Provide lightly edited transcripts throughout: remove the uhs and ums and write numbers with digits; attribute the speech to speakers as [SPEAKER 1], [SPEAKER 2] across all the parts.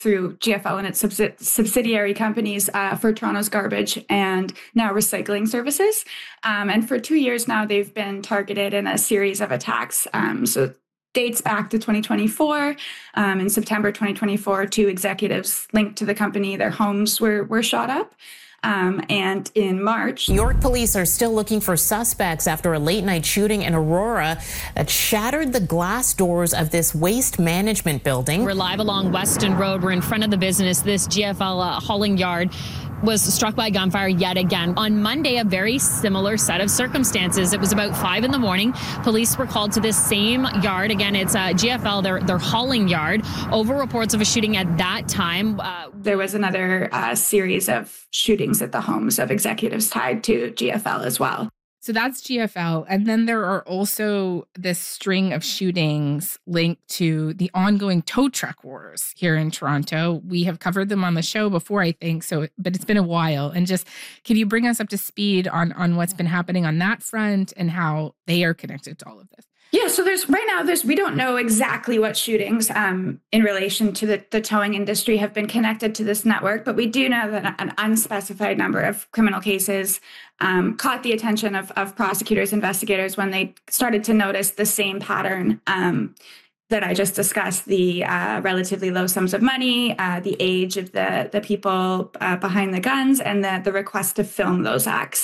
[SPEAKER 1] through GFL and its subsidiary companies for Toronto's garbage and now recycling services. And for 2 years now, they've been targeted in a series of attacks. So dates back to 2024. In September 2024, 2 executives linked to the company, their homes were shot up. And in March,
[SPEAKER 2] York police are still looking for suspects after a late night shooting in Aurora that shattered the glass doors of this waste management building.
[SPEAKER 3] We're live along Weston Road. We're in front of the business. This GFL hauling yard was struck by gunfire yet again. On Monday, a very similar set of circumstances. It was about 5 a.m. Police were called to this same yard. Again, it's GFL, their hauling yard, over reports of a shooting at that time.
[SPEAKER 1] There was another series of shootings at the homes of executives tied to GFL as well.
[SPEAKER 4] So that's GFL. And then there are also this string of shootings linked to the ongoing tow truck wars here in Toronto. We have covered them on the show before, I think, but it's been a while. And just, can you bring us up to speed on what's been happening on that front and how they are connected to all of this?
[SPEAKER 1] Yeah, so we don't know exactly what shootings in relation to the towing industry have been connected to this network, but we do know that an unspecified number of criminal cases caught the attention of prosecutors, investigators when they started to notice the same pattern that I just discussed, the relatively low sums of money, the age of the people behind the guns, and the request to film those acts.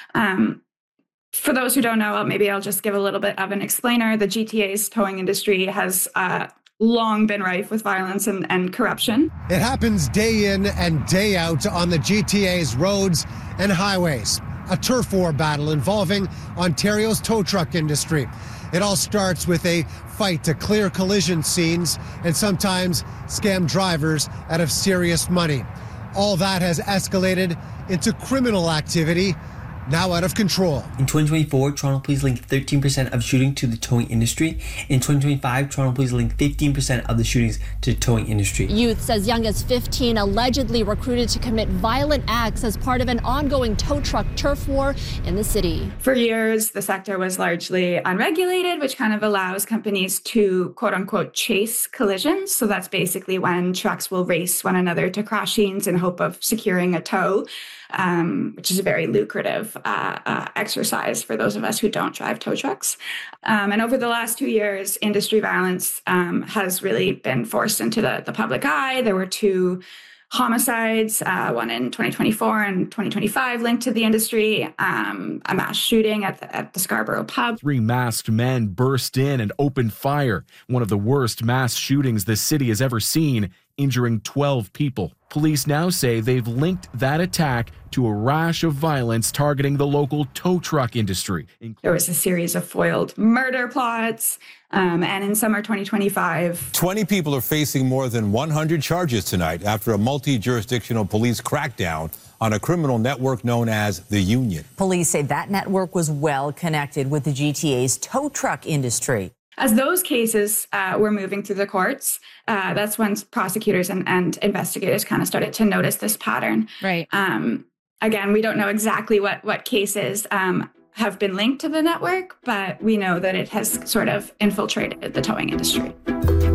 [SPEAKER 1] For those who don't know, maybe I'll just give a little bit of an explainer. The GTA's towing industry has long been rife with violence and corruption.
[SPEAKER 5] It happens day in and day out on the GTA's roads and highways. A turf war battle involving Ontario's tow truck industry. It all starts with a fight to clear collision scenes and sometimes scam drivers out of serious money. All that has escalated into criminal activity, now out of control.
[SPEAKER 6] In 2024, Toronto Police linked 13% of shooting to the towing industry. In 2025, Toronto Police linked 15% of the shootings to the towing industry.
[SPEAKER 7] Youths as young as 15 allegedly recruited to commit violent acts as part of an ongoing tow truck turf war in the city.
[SPEAKER 1] For years, the sector was largely unregulated, which kind of allows companies to, quote unquote, chase collisions. So that's basically when trucks will race one another to crash scenes in hope of securing a tow. Which is a very lucrative exercise for those of us who don't drive tow trucks. And over the last 2 years, industry violence has really been forced into the public eye. There were 2 homicides, one in 2024 and 2025 linked to the industry, a mass shooting at the Scarborough pub.
[SPEAKER 8] 3 masked men burst in and opened fire, one of the worst mass shootings the city has ever seen, injuring 12 people. Police now say they've linked that attack to a rash of violence targeting the local tow truck industry.
[SPEAKER 1] There was a series of foiled murder plots, and in summer 2025...
[SPEAKER 9] 20 people are facing more than 100 charges tonight after a multi-jurisdictional police crackdown on a criminal network known as the Union.
[SPEAKER 10] Police say that network was well connected with the GTA's tow truck industry.
[SPEAKER 1] As those cases were moving through the courts, that's when prosecutors and investigators kind of started to notice this pattern.
[SPEAKER 4] Right.
[SPEAKER 1] Again, we don't know exactly what cases have been linked to the network, but we know that it has sort of infiltrated the towing industry.